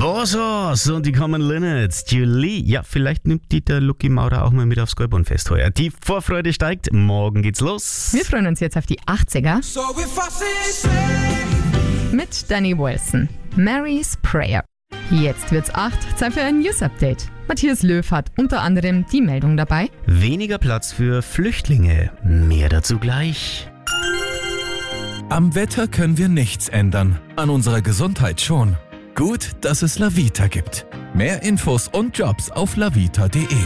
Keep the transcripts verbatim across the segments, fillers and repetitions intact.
Bossos und die Common Linnets. Julie, ja, vielleicht nimmt die der Lucky Maurer auch mal mit aufs Gäubundfest heuer. Die Vorfreude steigt, morgen geht's los. Wir freuen uns jetzt auf die achtziger mit Danny Wilson. Mary's Prayer. Jetzt wird's acht, Zeit für ein News-Update. Matthias Löw hat unter anderem die Meldung dabei. Weniger Platz für Flüchtlinge. Mehr dazu gleich. Am Wetter können wir nichts ändern, an unserer Gesundheit schon. Gut, dass es Lavita gibt. Mehr Infos und Jobs auf lavita punkt de.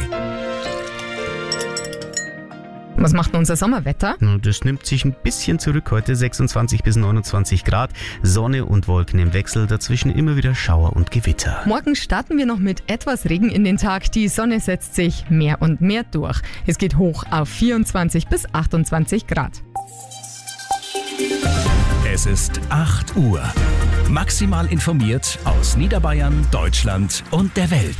Was macht denn unser Sommerwetter? Das nimmt sich ein bisschen zurück heute, sechsundzwanzig bis neunundzwanzig Grad, Sonne und Wolken im Wechsel, dazwischen immer wieder Schauer und Gewitter. Morgen starten wir noch mit etwas Regen in den Tag. Die Sonne setzt sich mehr und mehr durch. Es geht hoch auf vierundzwanzig bis achtundzwanzig Grad. Es ist acht Uhr. Maximal informiert aus Niederbayern, Deutschland und der Welt.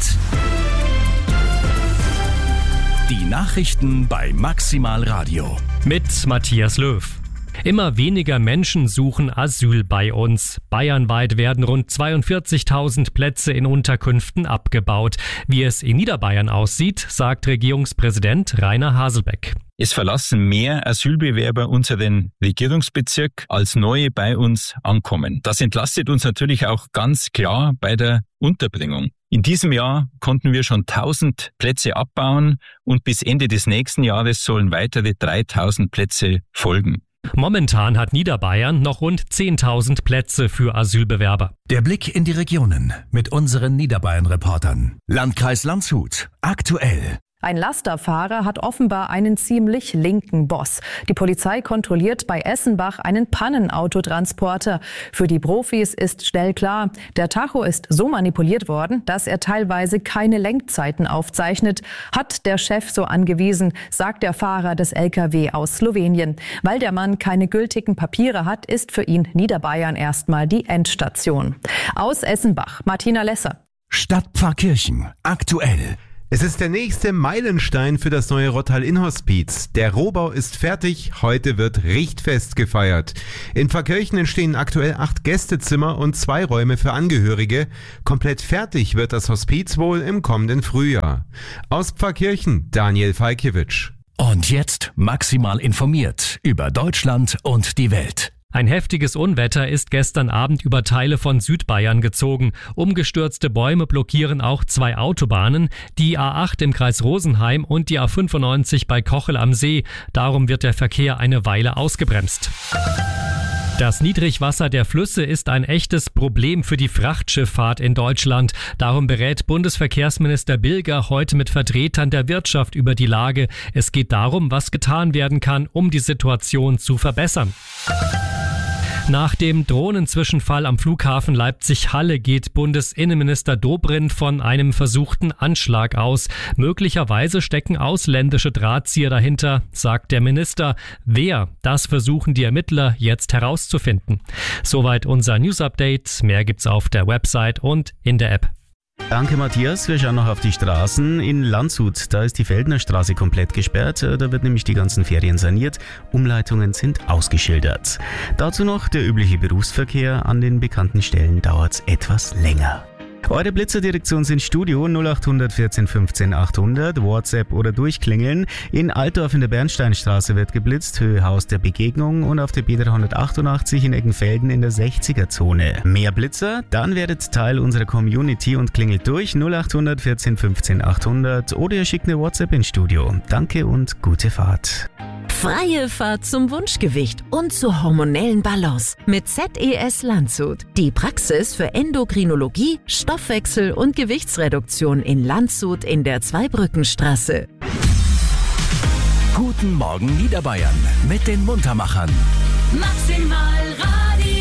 Die Nachrichten bei Maximal Radio. Mit Matthias Löw. Immer weniger Menschen suchen Asyl bei uns. Bayernweit werden rund zweiundvierzigtausend Plätze in Unterkünften abgebaut. Wie es in Niederbayern aussieht, sagt Regierungspräsident Rainer Haselbeck. Es verlassen mehr Asylbewerber unseren Regierungsbezirk, als neue bei uns ankommen. Das entlastet uns natürlich auch ganz klar bei der Unterbringung. In diesem Jahr konnten wir schon tausend Plätze abbauen und bis Ende des nächsten Jahres sollen weitere dreitausend Plätze folgen. Momentan hat Niederbayern noch rund zehntausend Plätze für Asylbewerber. Der Blick in die Regionen mit unseren Niederbayern-Reportern. Landkreis Landshut. Aktuell. Ein Lasterfahrer hat offenbar einen ziemlich linken Boss. Die Polizei kontrolliert bei Essenbach einen Pannenautotransporter. Für die Profis ist schnell klar, der Tacho ist so manipuliert worden, dass er teilweise keine Lenkzeiten aufzeichnet. Hat der Chef so angewiesen, sagt der Fahrer des L K W aus Slowenien. Weil der Mann keine gültigen Papiere hat, ist für ihn Niederbayern erstmal die Endstation. Aus Essenbach, Martina Lesser. Stadtpfarrkirchen. Aktuell. Es ist der nächste Meilenstein für das neue Rottal-Innhospiz. Der Rohbau ist fertig, heute wird Richtfest gefeiert. In Pfarrkirchen entstehen aktuell acht Gästezimmer und zwei Räume für Angehörige. Komplett fertig wird das Hospiz wohl im kommenden Frühjahr. Aus Pfarrkirchen, Daniel Falkiewicz. Und jetzt maximal informiert über Deutschland und die Welt. Ein heftiges Unwetter ist gestern Abend über Teile von Südbayern gezogen. Umgestürzte Bäume blockieren auch zwei Autobahnen, die A acht im Kreis Rosenheim und die A fünfundneunzig bei Kochel am See. Darum wird der Verkehr eine Weile ausgebremst. Das Niedrigwasser der Flüsse ist ein echtes Problem für die Frachtschifffahrt in Deutschland. Darum berät Bundesverkehrsminister Bilger heute mit Vertretern der Wirtschaft über die Lage. Es geht darum, was getan werden kann, um die Situation zu verbessern. Nach dem Drohnenzwischenfall am Flughafen Leipzig-Halle geht Bundesinnenminister Dobrindt von einem versuchten Anschlag aus. Möglicherweise stecken ausländische Drahtzieher dahinter, sagt der Minister. Wer? Das versuchen die Ermittler jetzt herauszufinden. Soweit unser News-Update. Mehr gibt's auf der Website und in der App. Danke Matthias, wir schauen noch auf die Straßen. In Landshut, da ist die Feldnerstraße komplett gesperrt, da wird nämlich die ganzen Ferien saniert, Umleitungen sind ausgeschildert. Dazu noch der übliche Berufsverkehr, an den bekannten Stellen dauert's etwas länger. Eure Blitzerdirektion sind Studio null acht vierzehn fünfzehn achthundert, WhatsApp oder durchklingeln. In Altdorf in der Bernsteinstraße wird geblitzt, Höhe Haus der Begegnung und auf der B dreihundertachtundachtzig in Eckenfelden in der sechziger-Zone. Mehr Blitzer? Dann werdet Teil unserer Community und klingelt durch null acht vierzehn fünfzehn achthundert oder ihr schickt eine WhatsApp ins Studio. Danke und gute Fahrt. Freie Fahrt zum Wunschgewicht und zur hormonellen Balance mit Z E S Landshut. Die Praxis für Endokrinologie, Stoffwechsel und Gewichtsreduktion in Landshut in der Zweibrückenstraße. Guten Morgen Niederbayern mit den Muntermachern. Maximal Radio.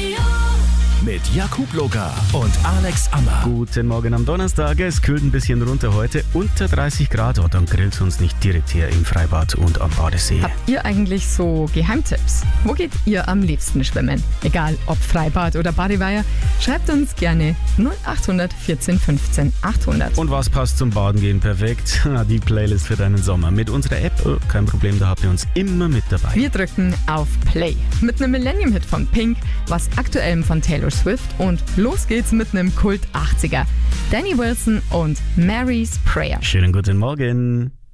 Mit Jakub Loga und Alex Ammer. Guten Morgen am Donnerstag. Es kühlt ein bisschen runter heute. Unter dreißig Grad. Oh, dann grillt's uns nicht direkt hier im Freibad und am Badesee. Habt ihr eigentlich so Geheimtipps? Wo geht ihr am liebsten schwimmen? Egal ob Freibad oder Badeweiher, schreibt uns gerne null acht vierzehn fünfzehn achthundert. Und was passt zum Baden gehen perfekt? Die Playlist für deinen Sommer. Mit unserer App, oh, kein Problem, da habt ihr uns immer mit dabei. Wir drücken auf Play. Mit einem Millennium-Hit von Pink, was aktuellem von Taylor Swift und los geht's mit einem Kult achtziger. Danny Wilson und Mary's Prayer. Schönen guten Morgen.